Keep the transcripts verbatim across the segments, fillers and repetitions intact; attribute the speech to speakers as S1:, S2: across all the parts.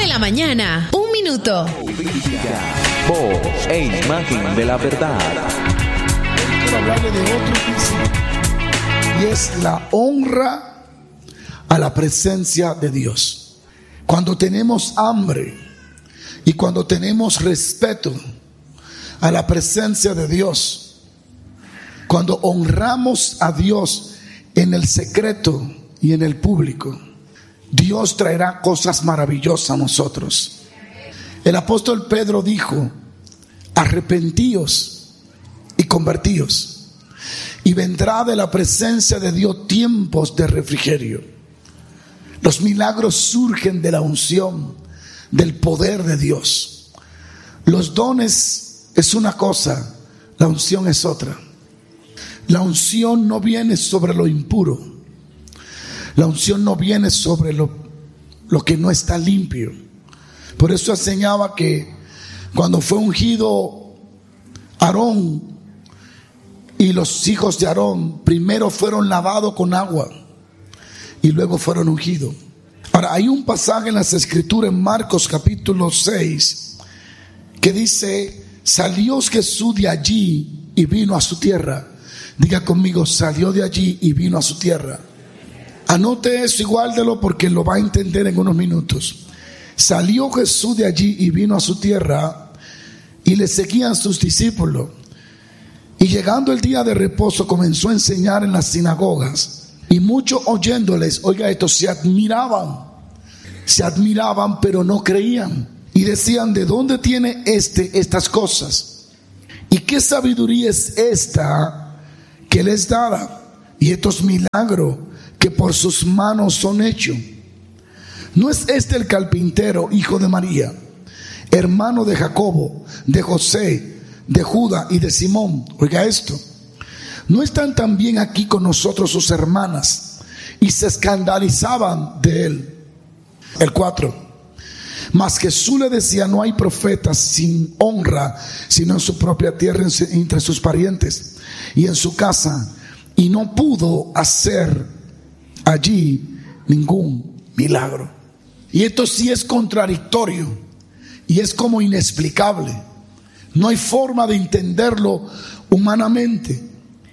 S1: la mañana, un minuto.
S2: Voz e imagen de la verdad.
S3: Quiero hablarle de otro principio, y es la honra a la presencia de Dios. Cuando tenemos hambre y cuando tenemos respeto a la presencia de Dios, cuando honramos a Dios en el secreto y en el público, Dios traerá cosas maravillosas a nosotros. El apóstol Pedro dijo: arrepentíos y convertíos, y vendrá de la presencia de Dios tiempos de refrigerio. Los milagros surgen de la unción, del poder de Dios. Los dones es una cosa, la unción es otra. La unción no viene sobre lo impuro. La unción no viene sobre lo, lo que no está limpio. Por eso enseñaba que cuando fue ungido Aarón y los hijos de Aarón, primero fueron lavados con agua y luego fueron ungidos. Ahora, hay un pasaje en las Escrituras, en Marcos capítulo seis, que dice: salió Jesús de allí y vino a su tierra. Diga conmigo: salió de allí y vino a su tierra. Anote eso y guárdelo porque lo va a entender en unos minutos. Salió Jesús de allí y vino a su tierra, y le seguían sus discípulos. Y llegando el día de reposo, comenzó a enseñar en las sinagogas, y muchos oyéndoles, oiga esto, se admiraban. Se admiraban, pero no creían. Y decían: ¿de dónde tiene este estas cosas? ¿Y qué sabiduría es esta que les dada? Y estos milagros que por sus manos son hechos. ¿No es este el carpintero, hijo de María, hermano de Jacobo, de José, de Judá y de Simón? Oiga esto. ¿No están también aquí con nosotros sus hermanas? Y se escandalizaban de él. El cuatro. Mas Jesús le decía: no hay profeta sin honra, sino en su propia tierra, entre sus parientes y en su casa. Y no pudo hacer allí ningún milagro. Y esto sí es contradictorio y es como inexplicable. No hay forma de entenderlo humanamente.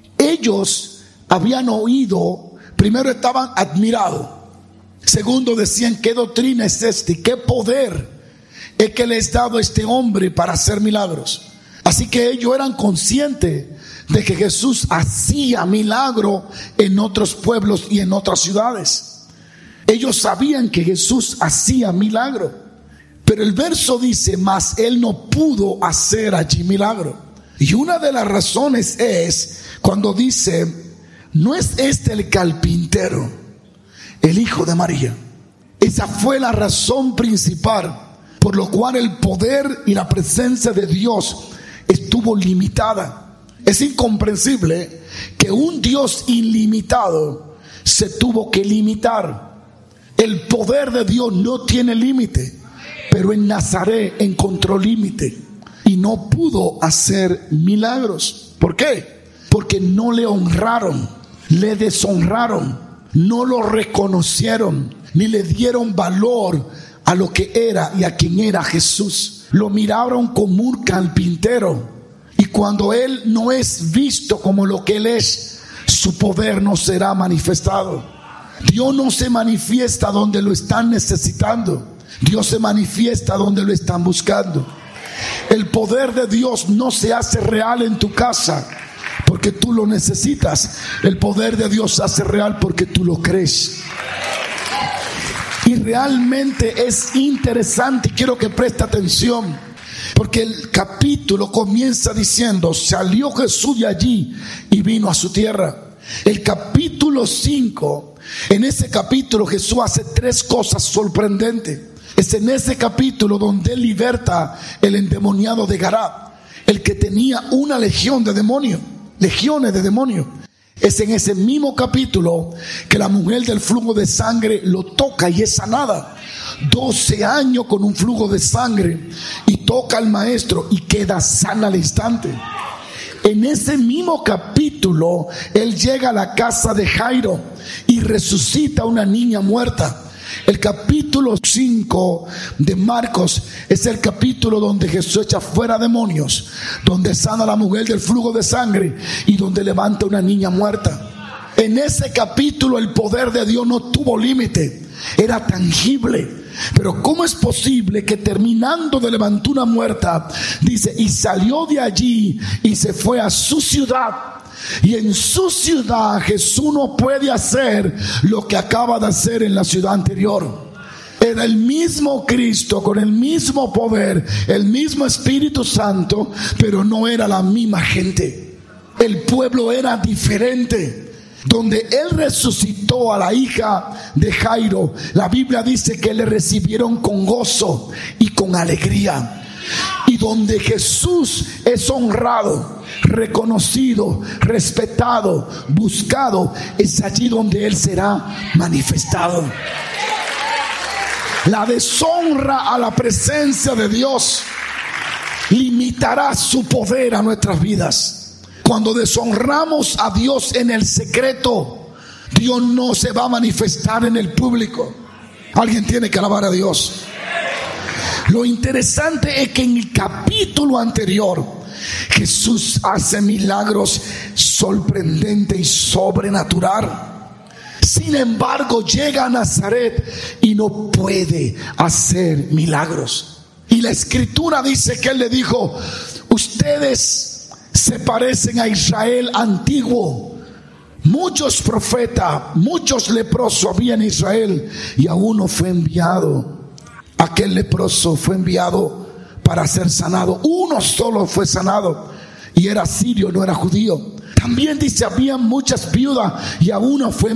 S3: Ellos habían oído, primero estaban admirados, segundo decían: ¿qué doctrina es esta? ¿Qué poder es que les ha dado este hombre para hacer milagros? Así que ellos eran conscientes de que Jesús hacía milagros en otros pueblos y en otras ciudades. Ellos sabían que Jesús hacía milagros, pero el verso dice: mas él no pudo hacer allí milagro. Y una de las razones es cuando dice: ¿no es este el carpintero, el hijo de María? Esa fue la razón principal por lo cual el poder y la presencia de Dios estuvo limitada. Es incomprensible que un Dios ilimitado se tuvo que limitar. El poder de Dios no tiene límite, pero en Nazaret encontró límite y no pudo hacer milagros. ¿Por qué? Porque no le honraron, le deshonraron, no lo reconocieron, ni le dieron valor a lo que era y a quien era Jesús. Lo miraron como un carpintero, y cuando él no es visto como lo que él es, su poder no será manifestado. Dios no se manifiesta donde lo están necesitando. Dios se manifiesta donde lo están buscando. El poder de Dios no se hace real en tu casa porque tú lo necesitas. El poder de Dios se hace real porque tú lo crees. Y realmente es interesante, y quiero que preste atención, porque el capítulo comienza diciendo: salió Jesús de allí y vino a su tierra. El capítulo cinco, en ese capítulo Jesús hace tres cosas sorprendentes. Es en ese capítulo donde él liberta el endemoniado de Gará, el que tenía una legión de demonios, legiones de demonios. Es en ese mismo capítulo que la mujer del flujo de sangre lo toca y es sanada. doce años con un flujo de sangre, y toca al maestro y queda sana al instante. En ese mismo capítulo él llega a la casa de Jairo y resucita a una niña muerta. El capítulo cinco de Marcos es el capítulo donde Jesús echa fuera demonios, donde sana a la mujer del flujo de sangre y donde levanta una niña muerta. En ese capítulo el poder de Dios no tuvo límite, era tangible. Pero ¿cómo es posible que terminando de levantar una muerta, dice, y salió de allí y se fue a su ciudad? Y en su ciudad Jesús no puede hacer lo que acaba de hacer en la ciudad anterior. Era el mismo Cristo con el mismo poder, el mismo Espíritu Santo, pero no era la misma gente. El pueblo era diferente. Donde Él resucitó a la hija de Jairo, la Biblia dice que le recibieron con gozo y con alegría. Y donde Jesús es honrado, reconocido, respetado, buscado, es allí donde Él será manifestado. La deshonra a la presencia de Dios limitará su poder a nuestras vidas. Cuando deshonramos a Dios en el secreto, Dios no se va a manifestar en el público. Alguien tiene que alabar a Dios. Lo interesante es que en el capítulo anterior Jesús hace milagros sorprendentes y sobrenatural. Sin embargo, llega a Nazaret y no puede hacer milagros. Y la Escritura dice que Él le dijo: ustedes se parecen a Israel antiguo. Muchos profetas, muchos leprosos había en Israel, y a uno fue enviado. Aquel leproso fue enviado para ser sanado. Uno solo fue sanado, y era sirio, no era judío. También dice, había muchas viudas, y a uno fue